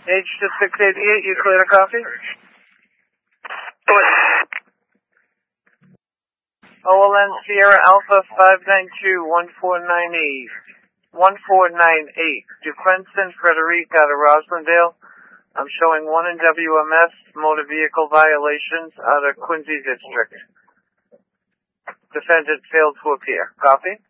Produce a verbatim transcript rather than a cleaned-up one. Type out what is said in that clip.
H to six eighty-eight, you clear to copy? O L N Sierra Alpha five nine two one four nine eight. one four nine eight. Duquesne Frederic out of Roslindale. I'm showing one in W M S, motor vehicle violations out of Quincy District. Defendant failed to appear. Copy?